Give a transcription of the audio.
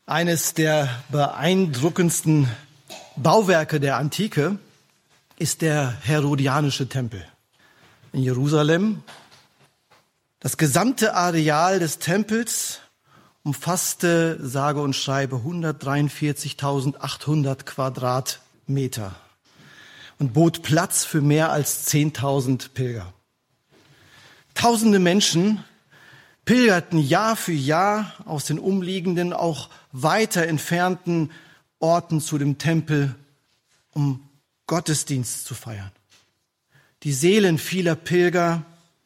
Eines der beeindruckendsten Bauwerke der Antike ist der Herodianische Tempel in Jerusalem. Das gesamte Areal des Tempels umfasste, sage und schreibe, 143.800 Quadratmeter und bot Platz für mehr als 10.000 Pilger. Tausende Menschen pilgerten Jahr für Jahr aus den umliegenden, auch weiter entfernten Orten zu dem Tempel, um Gottesdienst zu feiern. Die Seelen vieler Pilger